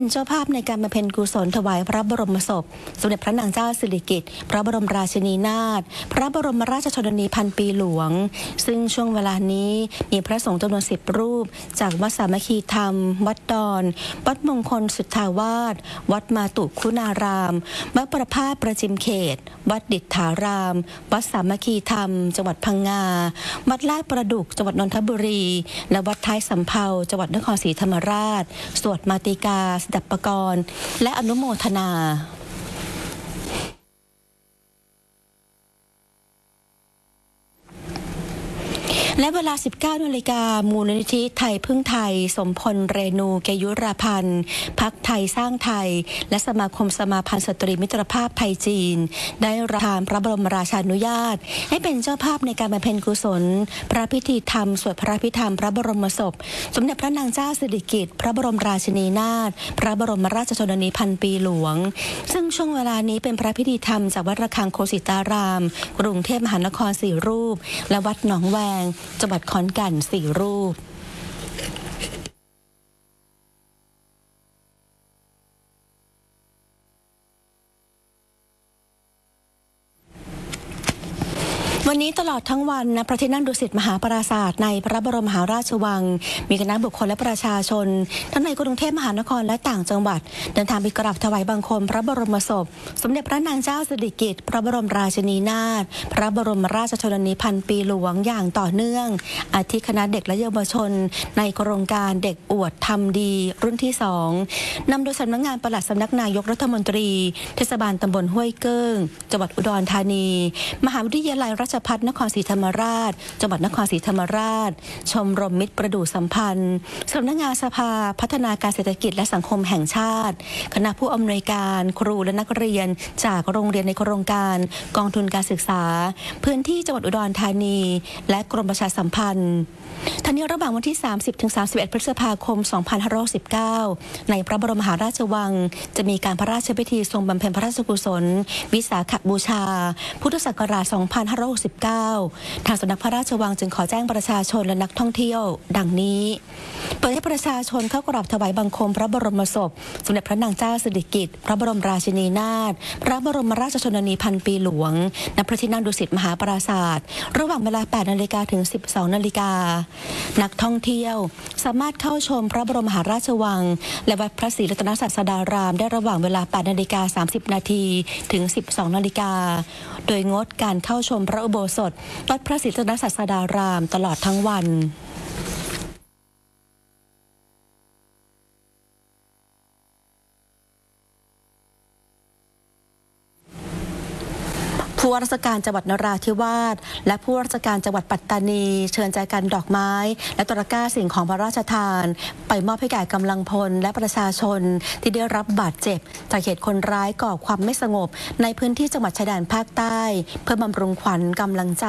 เจ้าภาพในการบำเพ็ญกุศลถวายพระบรมศพสมเด็จพระนางเจ้าสิริกิติ์พระบรมราชินีนาถพระบรมราชชนนีพันปีหลวงซึ่งช่วงเวลานี้มีพระสงฆ์จำนวน10 รูปจากวัดสามัคคีธรรมวัดดอนวัดมงคลสุทธาวาสวัดมาตุคุณารามวัดประภาสประจิมเขตวัดดิษฐารามวัดสามัคคีธรรมจังหวัดพังงาวัดลาดประดุกจังหวัดนนทบุรีและวัดท้ายสำเภาจังหวัดนครศรีธรรมราชสวดมาติกาดับปกรณ์และอนุโมทนาและเวลา 19 นาฬิกามูลนิธิไทยพึ่งไทยสมพลเรนูเกยุราพันธ์พรรคไทยสร้างไทยและสมาคมสมาพันธ์สตรีมิตรภาพไทยจีนได้รับพระบรมราชานุญาตให้เป็นเจ้าภาพในการบำเพ็ญกุศลพระพิธีธรรมสวดพระพิธรรมพระบรมศพสมเด็จพระนางเจ้าสิริกิติ์พระบรมราชินีนาถพระบรมราชชนนีพันปีหลวงซึ่งช่วงเวลานี้เป็นพระพิธีธรรมจากวัดระฆังโคสิตารามกรุงเทพมหานคร4 รูปและวัดหนองแวงจังหวัดขอนแก่น4 รูปวันนี้ตลอดทั้งวันณพระที่นั่งดุสิตมหาปราสาทในพระบรมมหาราชวังมีคณะบุคคลและประชาชนทั้งในกรุงเทพมหานครและต่างจังหวัดเดินทางไปกราบถวายบังคมพระบรมศพสมเด็จพระนางเจ้าสิริกิติ์พระบรมราชินีนาถพระบรมราชชนนีพันปีหลวงอย่างต่อเนื่องอาทิคณะเด็กและเยาวชนในโครงการเด็กอวดทำดีรุ่นที่2นำโดยสำนักงานปลัดสำนักนายกรัฐมนตรีเทศบาลตำบลห้วยเกิ้งจังหวัดอุดรธานีมหาวิทยาลัยราชภัฏนครศรีธรรมราชจังหวัดนครศรีธรรมราชชมรมมิตรประดู่สัมพันธ์สำนักงานสภาพัฒนาการเศรษฐกิจและสังคมแห่งชาติคณะผู้อำนวยการครูและนักเรียนจากโรงเรียนในโครงการกองทุนการศึกษาพื้นที่จังหวัดอุดรธานีและกรมประชาสัมพันธ์ทั้งนี้ระหว่างวันที่ 30-31 พฤษภาคม 2569 ในพระบรมมหาราชวังจะมีการพระราชพิธีทรงบำเพ็ญพระราชกุศลวิสาขบูชาพุทธศักราช 2569 ทางสำนักพระราชวังจึงขอแจ้งประชาชนและนักท่องเที่ยวดังนี้เปิดให้ประชาชนเข้ากราบถวายบังคมพระบรมศพสมเด็จพระนางเจ้าสิริกิติ์พระบรมราชินีนาถพระบรมราชชนนีพันปีหลวงณพระที่นั่งดุสิตมหาปราสาทระหว่างเวลา 8 นาฬิกาถึง 12 นาฬิกานักท่องเที่ยวสามารถเข้าชมพระบรมมหาราชวังและวัดพระศรีรัตนศาสดารามได้ระหว่างเวลา 8 นาฬิกา 30 นาทีถึง 12 นาฬิกาโดยงดการเข้าชมพระอุโบสถวัดพระศรีรัตนศาสดารามตลอดทั้งวันผู้ว่าราชการจังหวัดนราธิวาสและผู้ว่าราชการจังหวัดปัตตานีเชิญใจกันดอกไม้และตะกร้าสิ่งของพระราชทานไปมอบให้แก่กำลังพลและประชาชนที่ได้รับบาดเจ็บจากเหตุคนร้ายก่อความไม่สงบในพื้นที่จังหวัดชายแดนภาคใต้เพื่อบำรุงขวัญกำลังใจ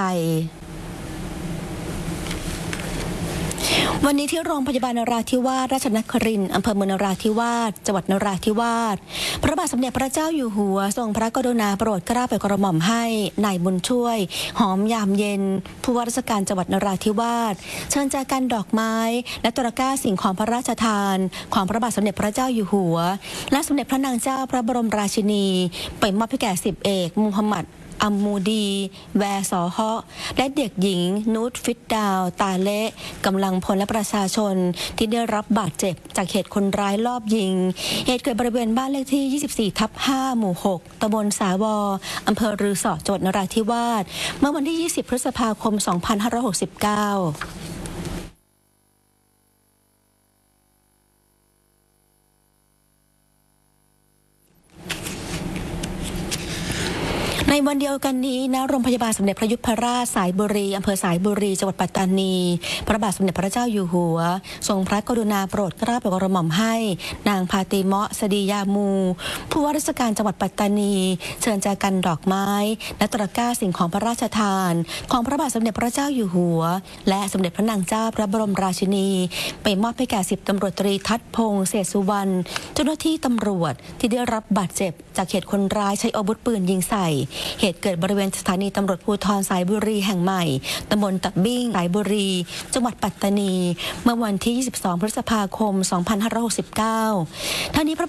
วันนี้ที่โรงพยาบาลนราธิวาสราชนครินทร์อำเภอเมืองนราธิวาสจังหวัดนราธิวาสพระบาทสมเด็จพระเจ้าอยู่หัวทรงพระกรุณาโปรดเกล้าโปรดกระหม่อมให้นายบุญช่วยหอมยามเย็นผู้ว่าราชการจังหวัดนราธิวาสเชิญแจกันดอกไม้และตะกร้าสิ่งของพระราชทานของพระบาทสมเด็จพระเจ้าอยู่หัวและสมเด็จพระนางเจ้าพระบรมราชินีไปมอบให้แก่10 เอกมูฮัมหมัดอัมมูดีแวร์สอฮะและเด็กหญิงนูตฟิตดาวตาเละกำลังพลและประชาชนที่ได้รับบาดเจ็บจากเหตุคนร้ายลอบยิงเหตุเกิดบริเวณบ้านเลขที่ 24/5 หมู่ 6 ตำบลสาวออำเภอรือสอจังหวัดนราธิวาสเมื่อวันที่ 20 พฤษภาคม 2569ในวันเดียวกันนี้ณโรงพยาบาลสมเด็จพระยุพราชสายบุรีอำเภอสายบุรีจังหวัดปัตตานีพระบาทสมเด็จพระเจ้าอยู่หัวทรงพระกรุณาโปรดเกล้าโปรดกระหม่อมให้นางพาติเมาะสดียามูผู้ว่าราชการจังหวัดปัตตานีเชิญแจกันดอกไม้และตะกร้าสิ่งของพระราชทานของพระบาทสมเด็จพระเจ้าอยู่หัวและสมเด็จพระนางเจ้าพระบรมราชินีไปมอบให้แก่10 ตำรวจตรีทัศพงษ์เศรษฐสุวรรณเจ้าหน้าที่ตำรวจที่ได้รับบาดเจ็บจากเหตุคนร้ายใช้อาวุธปืนยิงใส่เหตุเกิดบริเวณสถานีตำรวจภูธรสายบุรีแห่งใหม่ตำบลตะบิ้งสายบุรีจังหวัดปัตตานีเมื่อวันที่ 22 พฤษภาคม 2569 ทั้งนี้พระ